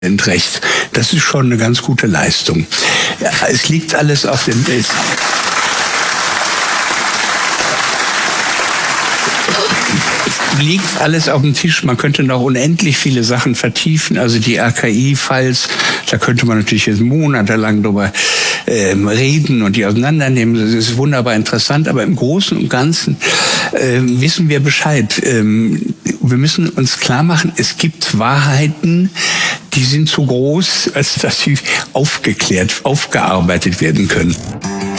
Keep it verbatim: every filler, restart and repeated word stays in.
Recht. Das ist schon eine ganz gute Leistung. Ja, es liegt alles auf dem... Es liegt alles auf dem Tisch. Man könnte noch unendlich viele Sachen vertiefen. Also die A K I-Files, da könnte man natürlich jetzt monatelang drüber ähm, reden und die auseinandernehmen. Das ist wunderbar interessant. Aber im Großen und Ganzen äh, wissen wir Bescheid. Ähm, wir müssen uns klar machen, es gibt Wahrheiten, die sind zu groß, als dass sie aufgeklärt, aufgearbeitet werden können.